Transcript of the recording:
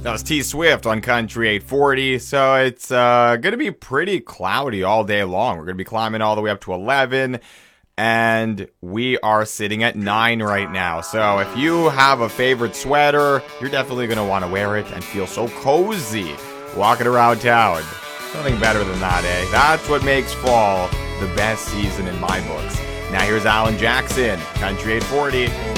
That was T Swift on Country 840. So it's going to be pretty cloudy all day long. We're going to be climbing all the way up to 11. And we are sitting at 9 right now. So if you have a favorite sweater, you're definitely going to want to wear it and feel so cozy walking around town. Nothing better than that, eh? That's what makes fall the best season in my books. Now here's Alan Jackson, Country 840.